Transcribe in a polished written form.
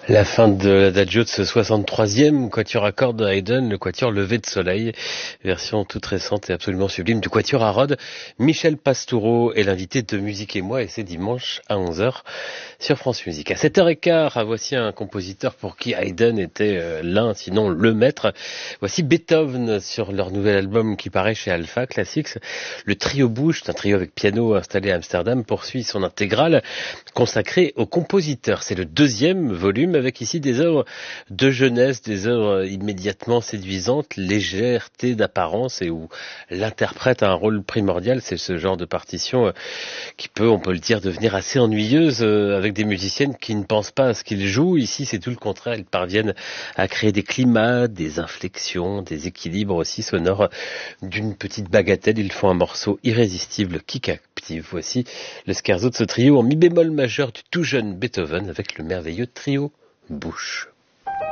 La fin de l'adagio de ce 63e quatuor à cordes de Haydn, le quatuor Lever de soleil, version toute récente et absolument sublime du quatuor à Rhodes. Michel Pastoureau est l'invité de Musique et moi et c'est dimanche à 11h sur France Musique. À 7h15, voici un compositeur pour qui Haydn était l'un, sinon le maître. Voici Beethoven sur leur nouvel album qui paraît chez Alpha Classics. Le trio Bouche, un trio avec piano installé à Amsterdam, poursuit son intégrale consacrée aux compositeurs. C'est le deuxième volume avec ici des œuvres de jeunesse, des œuvres immédiatement séduisantes, légèreté d'apparence et où l'interprète a un rôle primordial. C'est ce genre de partition qui peut, on peut le dire, devenir assez ennuyeuse avec des musiciennes qui ne pensent pas à ce qu'ils jouent. Ici, c'est tout le contraire. Ils parviennent à créer des climats, des inflexions, des équilibres aussi sonores d'une petite bagatelle. Ils font un morceau irrésistible qui captive. Voici le scherzo de ce trio en mi bémol majeur du tout jeune Beethoven avec le merveilleux trio Bouche.